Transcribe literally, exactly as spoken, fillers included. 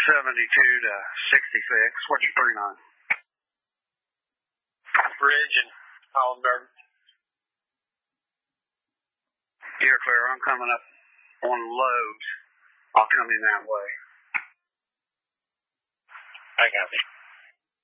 seventy-two to sixty-six. What's your three nine? Bridge and Hollenberg. You're clear. I'm coming up on lows. I'll come in that way. I got it.